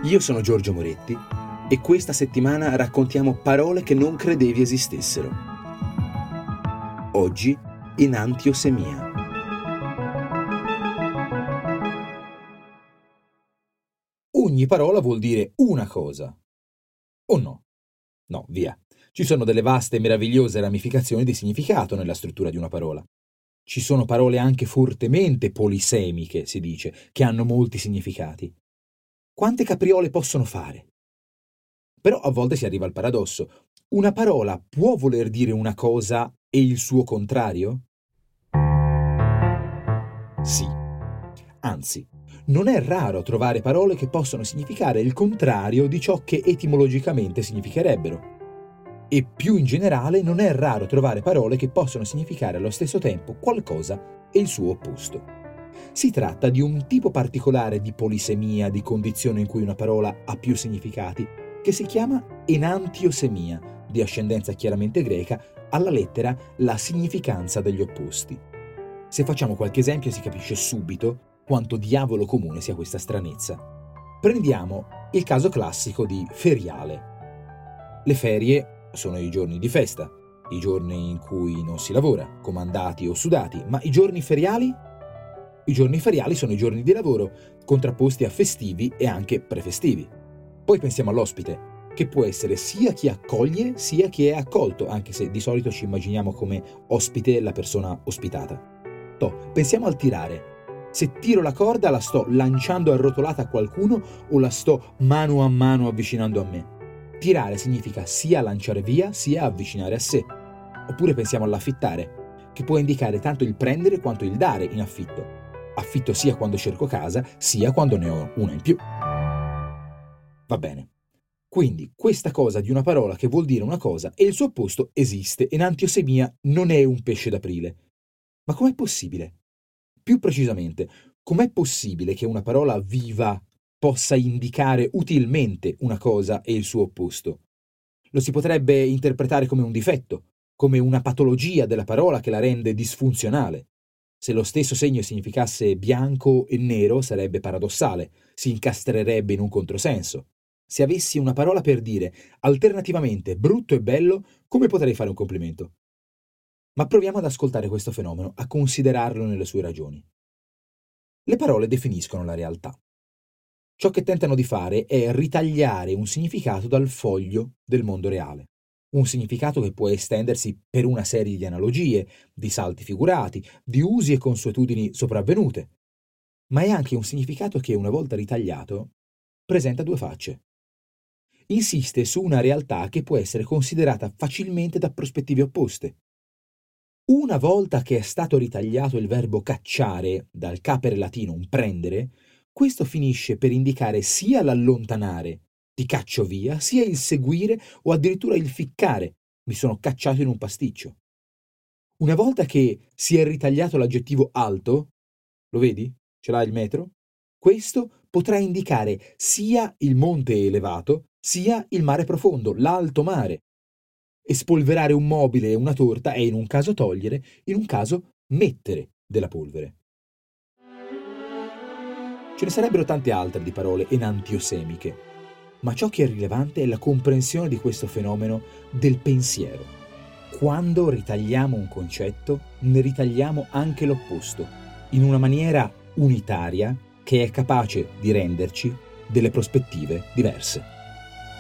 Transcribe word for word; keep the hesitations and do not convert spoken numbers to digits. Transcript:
Io sono Giorgio Moretti e questa settimana raccontiamo parole che non credevi esistessero. Oggi, enantiosemia. Ogni parola vuol dire una cosa. O no? No, via. Ci sono delle vaste e meravigliose ramificazioni di significato nella struttura di una parola. Ci sono parole anche fortemente polisemiche, si dice, che hanno molti significati. Quante capriole possono fare? Però a volte si arriva al paradosso. Una parola può voler dire una cosa e il suo contrario? Sì. Anzi, non è raro trovare parole che possono significare il contrario di ciò che etimologicamente significherebbero. E più in generale non è raro trovare parole che possono significare allo stesso tempo qualcosa e il suo opposto. Si tratta di un tipo particolare di polisemia, di condizione in cui una parola ha più significati, che si chiama enantiosemia, di ascendenza chiaramente greca, alla lettera la significanza degli opposti. Se facciamo qualche esempio si capisce subito quanto diavolo comune sia questa stranezza. Prendiamo il caso classico di feriale. Le ferie sono i giorni di festa, i giorni in cui non si lavora, comandati o sudati, ma i giorni feriali? I giorni feriali sono i giorni di lavoro, contrapposti a festivi e anche prefestivi. Poi pensiamo all'ospite, che può essere sia chi accoglie sia chi è accolto, anche se di solito ci immaginiamo come ospite la persona ospitata. Toh, pensiamo al tirare. Se tiro la corda la sto lanciando arrotolata a qualcuno o la sto mano a mano avvicinando a me. Tirare significa sia lanciare via sia avvicinare a sé. Oppure pensiamo all'affittare, che può indicare tanto il prendere quanto il dare in affitto. Affitto sia quando cerco casa, sia quando ne ho una in più. Va bene. Quindi questa cosa di una parola che vuol dire una cosa e il suo opposto esiste. Enantiosemia non è un pesce d'aprile. Ma com'è possibile? Più precisamente, com'è possibile che una parola viva possa indicare utilmente una cosa e il suo opposto? Lo si potrebbe interpretare come un difetto, come una patologia della parola che la rende disfunzionale. Se lo stesso segno significasse bianco e nero sarebbe paradossale, si incastrerebbe in un controsenso. Se avessi una parola per dire alternativamente brutto e bello, come potrei fare un complimento? Ma proviamo ad ascoltare questo fenomeno, a considerarlo nelle sue ragioni. Le parole definiscono la realtà. Ciò che tentano di fare è ritagliare un significato dal foglio del mondo reale. Un significato che può estendersi per una serie di analogie, di salti figurati, di usi e consuetudini sopravvenute. Ma è anche un significato che, una volta ritagliato, presenta due facce. Insiste su una realtà che può essere considerata facilmente da prospettive opposte. Una volta che è stato ritagliato il verbo cacciare, dal capere latino un prendere, questo finisce per indicare sia l'allontanare, ti caccio via, sia il seguire o addirittura il ficcare, mi sono cacciato in un pasticcio. Una volta che si è ritagliato l'aggettivo alto, lo vedi? Ce l'ha il metro? Questo potrà indicare sia il monte elevato, sia il mare profondo, l'alto mare. Espolverare un mobile e una torta è in un caso togliere, in un caso mettere della polvere. Ce ne sarebbero tante altre di parole enantiosemiche, ma ciò che è rilevante è la comprensione di questo fenomeno del pensiero. Quando ritagliamo un concetto, ne ritagliamo anche l'opposto, in una maniera unitaria che è capace di renderci delle prospettive diverse.